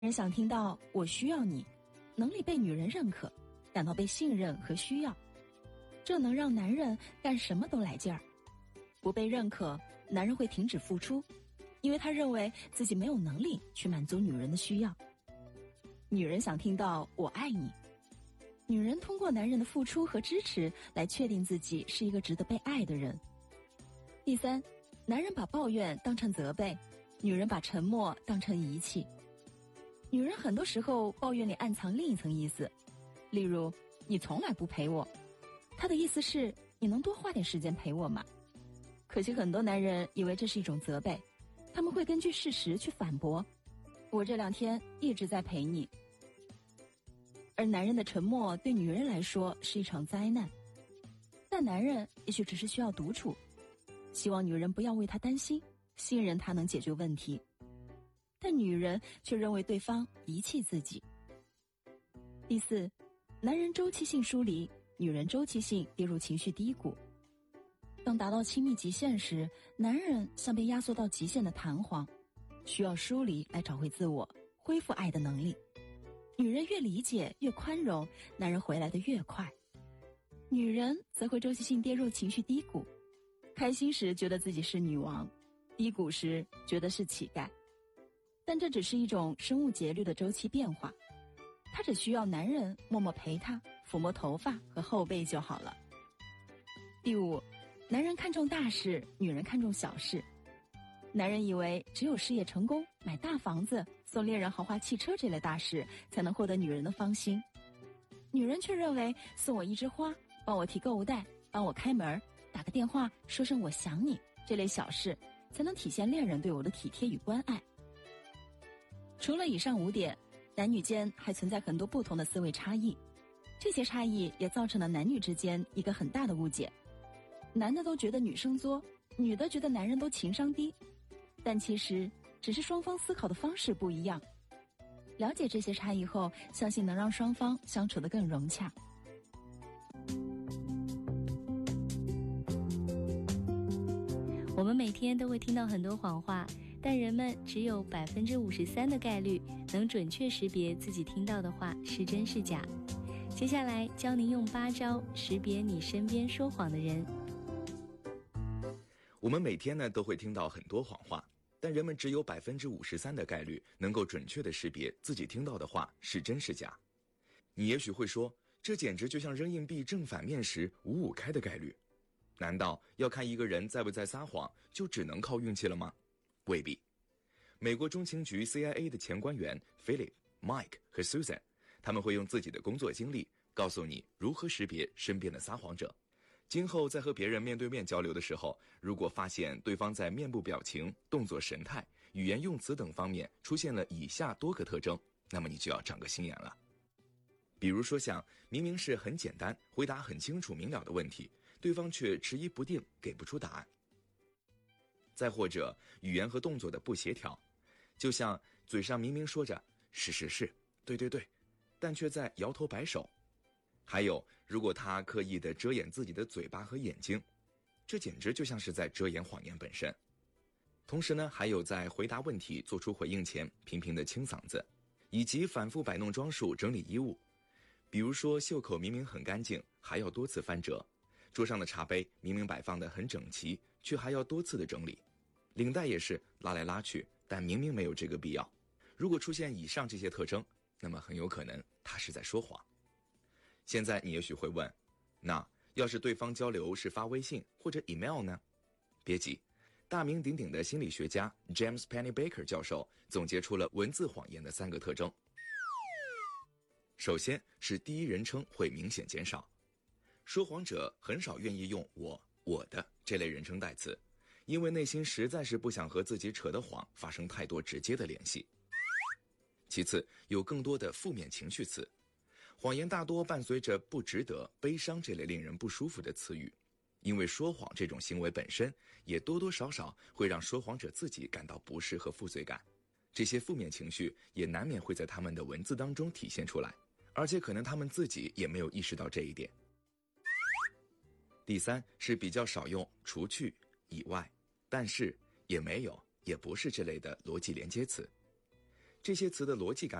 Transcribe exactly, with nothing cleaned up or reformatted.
人想听到我需要你，能力被女人认可，感到被信任和需要，这能让男人干什么都来劲儿。不被认可，男人会停止付出，因为他认为自己没有能力去满足女人的需要。女人想听到我爱你，女人通过男人的付出和支持来确定自己是一个值得被爱的人。第三，男人把抱怨当成责备，女人把沉默当成遗弃。女人很多时候抱怨里暗藏另一层意思，例如你从来不陪我，她的意思是你能多花点时间陪我吗？可惜很多男人以为这是一种责备，他们会根据事实去反驳，我这两天一直在陪你。而男人的沉默对女人来说是一场灾难，但男人也许只是需要独处，希望女人不要为他担心，信任他能解决问题，但女人却认为对方遗弃自己。第四，男人周期性疏离，女人周期性跌入情绪低谷。当达到亲密极限时，男人像被压缩到极限的弹簧，需要疏离来找回自我，恢复爱的能力。女人越理解越宽容，男人回来的越快。女人则会周期性跌入情绪低谷，开心时觉得自己是女王，低谷时觉得是乞丐。但这只是一种生物节律的周期变化，她只需要男人默默陪她，抚摸头发和后背就好了。第五，男人看重大事，女人看重小事。男人以为只有事业成功，买大房子，送恋人豪华汽车这类大事才能获得女人的芳心，女人却认为送我一枝花，帮我提购物袋，帮我开门，打个电话说声我想你，这类小事才能体现恋人对我的体贴与关爱。除了以上五点，男女间还存在很多不同的思维差异，这些差异也造成了男女之间一个很大的误解。男的都觉得女生作，女的觉得男人都情商低，但其实只是双方思考的方式不一样。了解这些差异后，相信能让双方相处得更融洽。 我们每天都会听到很多谎话，但人们只有百分之五十三的概率能准确识别自己听到的话是真是假。接下来教您用八招识别你身边说谎的人。 我们每天呢都会听到很多谎话，但人们只有百分之五十三的概率能够准确地识别自己听到的话是真是假。你也许会说，这简直就像扔硬币正反面时五五开的概率。难道要看一个人在不在撒谎，就只能靠运气了吗？未必。美国中情局 C I A 的前官员 Philip、Mike 和 Susan， 他们会用自己的工作经历告诉你如何识别身边的撒谎者。今后在和别人面对面交流的时候，如果发现对方在面部表情、动作神态、语言用词等方面出现了以下多个特征，那么你就要长个心眼了。比如说像明明是很简单、回答很清楚明了的问题，对方却迟疑不定，给不出答案。再或者语言和动作的不协调，就像嘴上明明说着是是是，对对对，但却在摇头摆手。还有如果他刻意地遮掩自己的嘴巴和眼睛，这简直就像是在遮掩谎言本身。同时呢，还有在回答问题做出回应前频频地清嗓子，以及反复摆弄装束整理衣物。比如说袖口明明很干净，还要多次翻折，桌上的茶杯明明摆放得很整齐，却还要多次的整理，领带也是拉来拉去，但明明没有这个必要。如果出现以上这些特征，那么很有可能他是在说谎。现在你也许会问，那要是对方交流是发微信或者 email 呢？别急，大名鼎鼎的心理学家 James Pennebaker 教授总结出了文字谎言的三个特征。首先是第一人称会明显减少，说谎者很少愿意用我、我的这类人称代词，因为内心实在是不想和自己扯的谎发生太多直接的联系。其次，有更多的负面情绪词，谎言大多伴随着不值得、悲伤这类令人不舒服的词语，因为说谎这种行为本身也多多少少会让说谎者自己感到不适和负罪感，这些负面情绪也难免会在他们的文字当中体现出来，而且可能他们自己也没有意识到这一点。第三是比较少用除去、以外、但是、也没有、也不是这类的逻辑连接词。 这些词的逻辑感